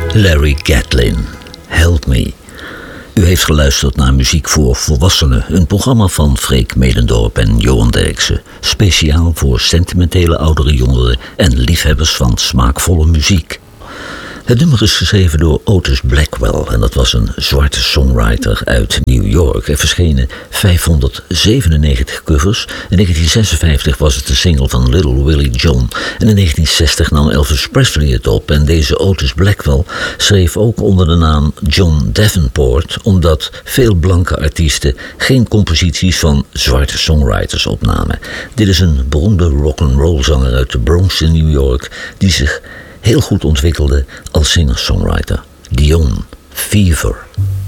Larry Gatlin, Help Me. U heeft geluisterd naar Muziek voor Volwassenen, een programma van Freek Medendorp en Johan Derksen. Speciaal voor sentimentele oudere jongeren en liefhebbers van smaakvolle muziek. Het nummer is geschreven door Otis Blackwell en dat was een zwarte songwriter uit New York. Er verschenen 597 covers. In 1956 was het de single van Little Willie John. En in 1960 nam Elvis Presley het op. En deze Otis Blackwell schreef ook onder de naam John Davenport, omdat veel blanke artiesten geen composities van zwarte songwriters opnamen. Dit is een beroemde rock'n'roll zanger uit de Bronx in New York die zich heel goed ontwikkelde als singer-songwriter. Dion Fever.